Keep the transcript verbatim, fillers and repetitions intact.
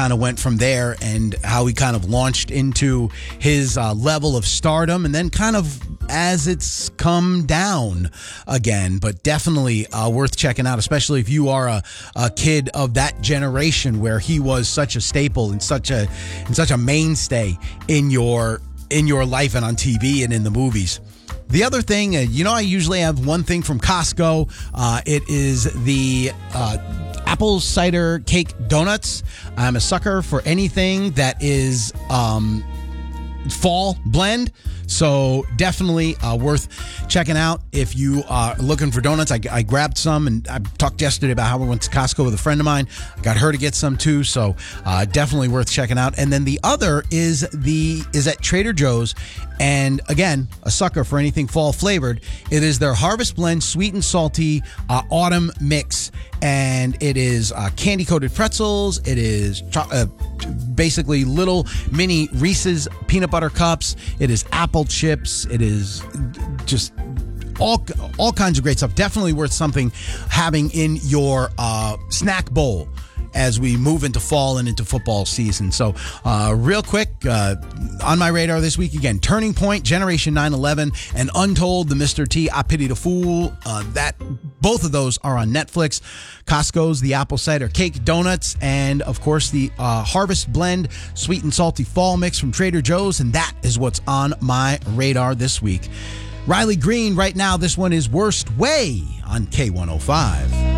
kind of went from there and how he kind of launched into his uh, level of stardom, and then kind of as it's come down again. But definitely uh, worth checking out, especially if you are a, a kid of that generation where he was such a staple and such a and such a mainstay in your in your life and on T V and in the movies. The other thing, uh, you know, I usually have one thing from Costco. Uh, it is the uh, apple cider cake donuts. I'm a sucker for anything that is um, fall blend. So definitely uh, worth checking out if you are looking for donuts. I, I grabbed some, and I talked yesterday about how I went to Costco with a friend of mine. I got her to get some too, so uh, definitely worth checking out. And then the other is the is at Trader Joe's, and again, a sucker for anything fall flavored. It is their Harvest Blend Sweet and Salty uh, Autumn Mix, and it is uh, candy coated pretzels. It is cho- uh, basically little mini Reese's peanut butter cups. It is apple chips. It is just all all kinds of great stuff. Definitely worth something having in your uh, snack bowl as we move into fall and into football season. So uh, real quick, uh, on my radar this week again, Turning Point, Generation nine eleven, and Untold, the Mister T, I Pity the Fool. Uh, that both of those are on Netflix. Costco's the Apple Cider Cake Donuts, and of course the uh, Harvest Blend Sweet and Salty Fall Mix from Trader Joe's, and that is what's on my radar this week. Riley Green right now, this one is Worst Way on K one oh five.